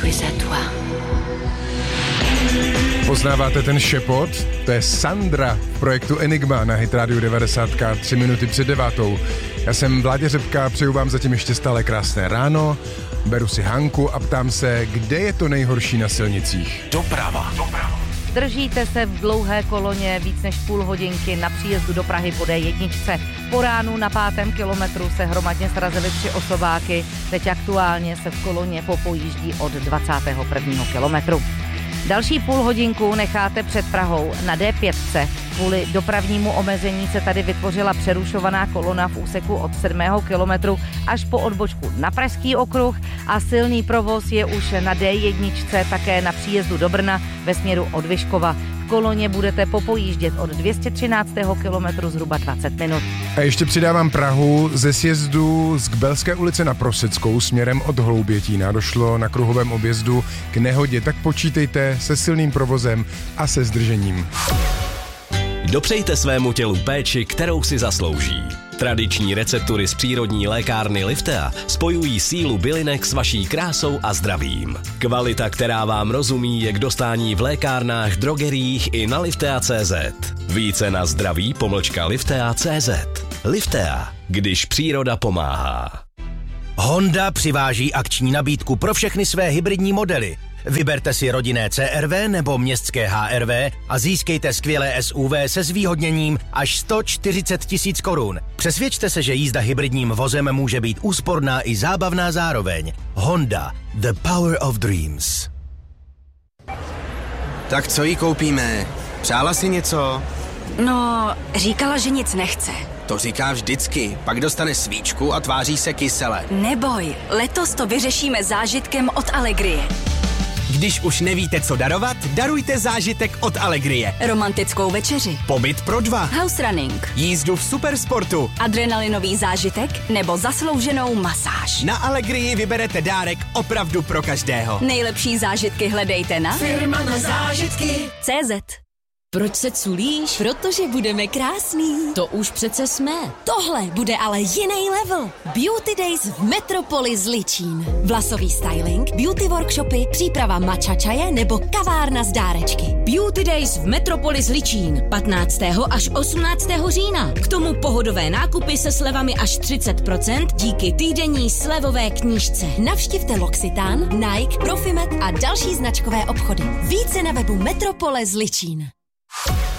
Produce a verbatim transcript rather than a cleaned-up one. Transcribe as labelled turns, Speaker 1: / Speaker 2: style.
Speaker 1: suis à toi.
Speaker 2: Poznáváte ten šepot? To je Sandra v projektu Enigma na Hit Radio devadesát tři minuty před devátou. Já jsem Vláďa Řepka, přeju vám zatím ještě stále krásné ráno, beru si Hanku a ptám se, kde je to nejhorší na silnicích?
Speaker 3: Doprava. Doprava.
Speaker 4: Držíte se v dlouhé koloně víc než půl hodinky na příjezdu do Prahy po dé jedna. Po ránu na pátém kilometru se hromadně srazily tři osobáky, teď aktuálně se v koloně popojíždí od dvacátého prvního kilometru. Další půl hodinku necháte před Prahou na dé pět. Kvůli dopravnímu omezení se tady vytvořila přerušovaná kolona v úseku od sedmého kilometru až po odbočku na Pražský okruh a silný provoz je už na dé jedna také na příjezdu do Brna ve směru od Vyškova. V koloně budete popojíždět od dvě stě třináctého kilometru zhruba dvacet minut.
Speaker 2: A ještě přidávám Prahu. Ze sjezdu z Kbelské ulice na Proseckou směrem od Hloubětína došlo na kruhovém objezdu k nehodě, tak počítejte se silným provozem a se zdržením.
Speaker 3: Dopřejte svému tělu péči, kterou si zaslouží. Tradiční receptury z přírodní lékárny Liftea spojují sílu bylinek s vaší krásou a zdravím. Kvalita, která vám rozumí, je k dostání v lékárnách, drogeriích i na liftea tečka cé zet. Více na zdraví pomlčka liftea tečka cé zet. Liftea, když příroda pomáhá.
Speaker 5: Honda přiváží akční nabídku pro všechny své hybridní modely. Vyberte si rodinné cé er vé nebo městské há er vé a získejte skvělé es ú vé se zvýhodněním až sto čtyřicet tisíc korun. Přesvědčte se, že jízda hybridním vozem může být úsporná i zábavná zároveň. Honda, the power of dreams.
Speaker 6: Tak co jí koupíme? Přála si něco?
Speaker 1: No, říkala, že nic nechce.
Speaker 6: To říká vždycky, pak dostane svíčku a tváří se kysele.
Speaker 1: Neboj, letos to vyřešíme zážitkem od Allegrie.
Speaker 7: Když už nevíte, co darovat, darujte zážitek od Allegrie.
Speaker 1: Romantickou večeři,
Speaker 7: Pobyt pro dva,
Speaker 1: house running,
Speaker 7: jízdu v supersportu,
Speaker 1: adrenalinový zážitek nebo zaslouženou masáž.
Speaker 7: Na Allegrii vyberete dárek opravdu pro každého.
Speaker 1: Nejlepší zážitky hledejte na
Speaker 8: Firma na zážitky
Speaker 1: tečka cé zet.
Speaker 8: Proč se culíš? Protože budeme krásný. To už přece jsme. Tohle bude ale jiný level. Beauty Days v Metropoli Zličín. Vlasový styling, beauty workshopy, příprava matcha čaje nebo kavárna z dárečky. Beauty Days v Metropoli Zličín. patnáctého až osmnáctého října. K tomu pohodové nákupy se slevami až třicet procent díky týdenní slevové knížce. Navštivte L'Occitane, Nike, Profimet a další značkové obchody. Více na webu Metropole Zličín.